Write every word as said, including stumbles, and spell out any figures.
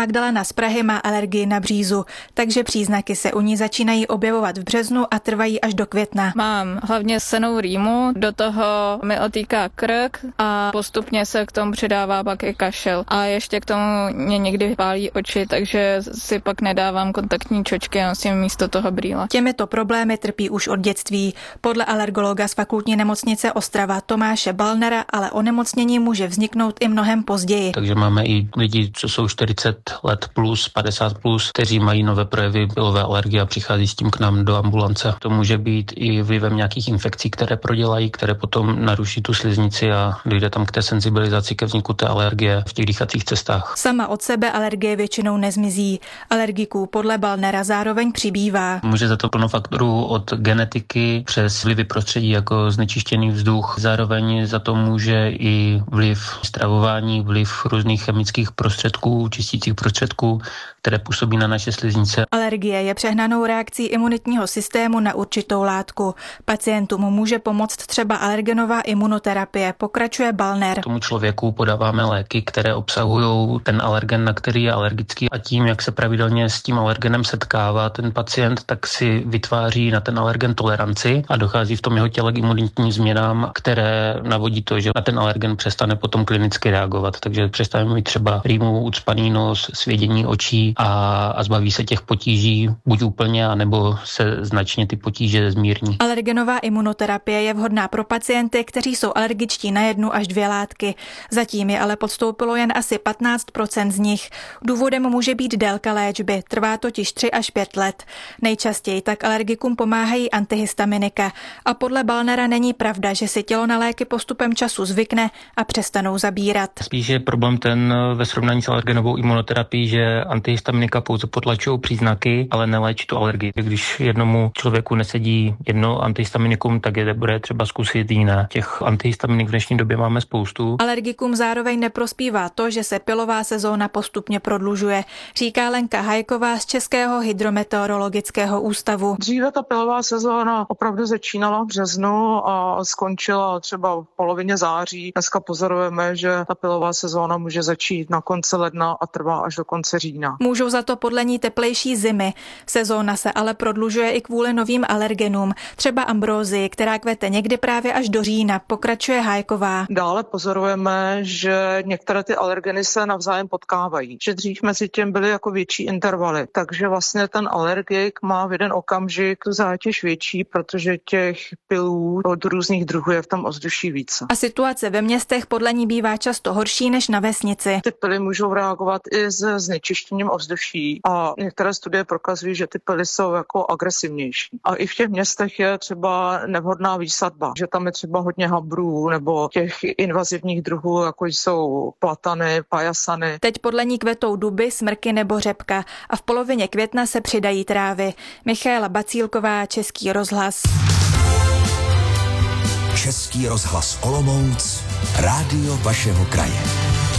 Magdalena z Prahy má alergii na břízu, takže příznaky se u ní začínají objevovat v březnu a trvají až do května. Mám hlavně senou rýmu, do toho mi otýká krk a postupně se k tomu přidává pak i kašel. A ještě k tomu mě někdy pálí oči, takže si pak nedávám kontaktní čočky a nosím místo toho brýle. Těmito problémy trpí už od dětství. Podle alergologa z fakultní nemocnice Ostrava Tomáše Balnera ale onemocnění může vzniknout i mnohem později. Takže máme i lidi, co jsou čtyřicet let plus, padesát plus, kteří mají nové projevy pilové alergie a přichází s tím k nám do ambulance. To může být i vlivem nějakých infekcí, které prodělají, které potom naruší tu sliznici a dojde tam k té senzibilizaci ke vzniku té alergie v těch dýchacích cestách. Sama od sebe alergie většinou nezmizí. Alergiků podle Balnera zároveň přibývá. Může za to plno faktorů od genetiky přes vlivy prostředí jako znečištěný vzduch. Zároveň za to může i vliv stravování, vliv různých chemických prostředků, čistících prostředků, které působí na naše sliznice. Alergie je přehnanou reakcí imunitního systému na určitou látku. Pacientům může pomoct třeba alergenová imunoterapie, pokračuje Balner. Tomu člověku podáváme léky, které obsahují ten alergen, na který je alergický, a tím, jak se pravidelně s tím alergenem setkává ten pacient, tak si vytváří na ten alergen toleranci a dochází v tom jeho těle k imunitním změnám, které navodí to, že na ten alergen přestane potom klinicky reagovat. Takže přestane mít třeba rýmu, ucpaný nos, svědění očí a, a zbaví se těch potíží buď úplně, anebo se značně ty potíže zmírní. Alergenová imunoterapie je vhodná pro pacienty, kteří jsou alergičtí na jednu až dvě látky. Zatím je ale podstoupilo jen asi patnáct procent z nich. Důvodem může být délka léčby, trvá totiž tři až pět let. Nejčastěji tak alergikům pomáhají antihistaminika a podle Balnera není pravda, že si tělo na léky postupem času zvykne a přestanou zabírat. Spíš je problém ten ve srovnání s alergenovou imunoterapií, že antihistaminika pouze potlačují příznaky, ale neléčí tu alergii. Když jednomu člověku nesedí jedno antihistaminikum, tak je bude třeba zkusit jiné. Těch antihistaminik v dnešní době máme spoustu. Alergikům zároveň neprospívá to, že se pilová sezóna postupně prodlužuje, říká Lenka Hajková z Českého hydrometeorologického ústavu. Dříve ta pilová sezóna opravdu začínala v březnu a skončila třeba v polovině září. Dneska pozorujeme, že ta pilová sezóna může začít na konci ledna a trvá až do konce října. Můžou za to podle ní teplejší zimy. Sezóna se ale prodlužuje i kvůli novým alergenům, třeba ambrózii, která kvete někdy právě až do října, pokračuje Hajková. Dále pozorujeme, že některé ty alergeny se navzájem potkávají, že dřív mezi tím byly jako větší intervaly, takže vlastně ten alergik má v jeden okamžik tu zátěž větší, protože těch pilů od různých druhů je v tom ovzduší více. A situace ve městech podle ní bývá často horší než na vesnici. Ty pily můžou reagovat i s znečištěním ovzduší a některé studie prokazují, že ty pily jsou jako agresivnější. A i v těch městech je třeba nevhodná výsadba, že tam je třeba hodně habrů nebo těch invazivních druhů, jako jsou platany, pajasany. Teď podle ní kvetou duby, smrky nebo řepka a v polovině května se přidají trávy. Michaela Bacílková, Český rozhlas. Český rozhlas Olomouc, rádio vašeho kraje.